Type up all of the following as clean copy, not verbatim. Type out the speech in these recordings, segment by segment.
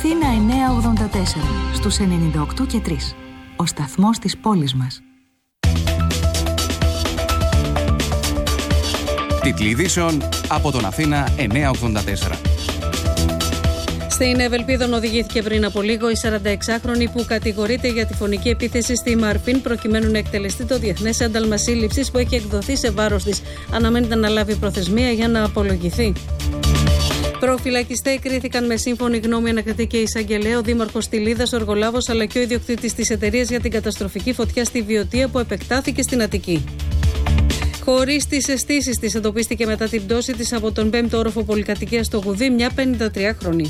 Αθήνα 984 στους 98 και 3. Ο σταθμός της πόλης μας. Τίτλοι ειδήσεων από τον Αθήνα 984. Στην Ευελπίδων οδηγήθηκε πριν από λίγο η 46χρονη που κατηγορείται για τη φωνική επίθεση στη Μαρφίν προκειμένου να εκτελεστεί το διεθνές ένταλμα σύλληψης που έχει εκδοθεί σε βάρος της. Αναμένεται να λάβει προθεσμία για να απολογηθεί. Προφυλακιστέ κρίθηκαν με σύμφωνη γνώμη ανακριτή και εισαγγελέα ο δήμαρχος Τιλίδας, ο εργολάβος αλλά και ο ιδιοκτήτης της εταιρείας για την καταστροφική φωτιά στη Βιωτία που επεκτάθηκε στην Αττική. Χωρίς τις αισθήσεις της, εντοπίστηκε μετά την πτώση της από τον 5ο όροφο πολυκατοικίας στο Γουδί μια 53χρονη.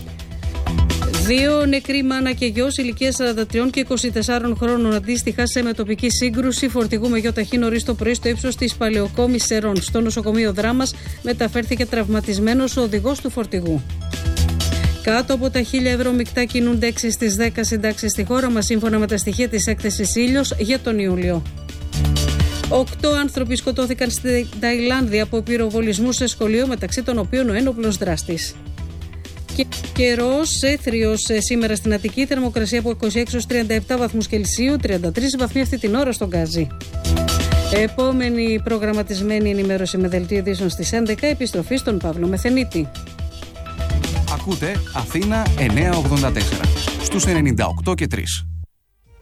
2 νεκροί μάνα και γιος ηλικίας 43 και 24 χρόνων αντίστοιχα σε μετοπική σύγκρουση φορτηγού με γιοταχή νωρίς το πρωί στο ύψος της Παλαιοκόμης Σερών. Στο νοσοκομείο Δράμας μεταφέρθηκε τραυματισμένος ο οδηγός του φορτηγού. Κάτω από τα 1.000 ευρώ μεικτά κινούνται 6 στις 10 συντάξεις στη χώρα μας σύμφωνα με τα στοιχεία της έκθεσης Ήλιος για τον Ιούλιο. 8 άνθρωποι σκοτώθηκαν στην Ταϊλάνδη από πυροβολισμούς σε σχολείο, μεταξύ των οποίων ο ένοπλος δράστης. Καιρός έθριος σήμερα στην Αττική, θερμοκρασία από 26-37 βαθμούς Κελσίου, 33 βαθμοί αυτή την ώρα στον Γκάζι. Επόμενη προγραμματισμένη ενημέρωση με δελτίο ειδήσεων στις 11, επιστροφή στον Παύλο Μεθενίτη. Ακούτε Αθήνα 984 στους 98 και 3.